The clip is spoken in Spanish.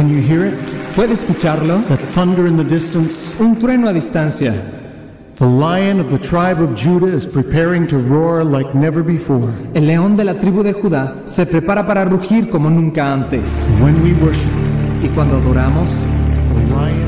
Can you hear it? ¿Puede escucharlo? That thunder in the distance? Un trueno a distancia. The lion of the tribe of Judah is preparing to roar like never before. El león de la tribu de Judá se prepara para rugir como nunca antes. When we worship, Y cuando adoramos, the lion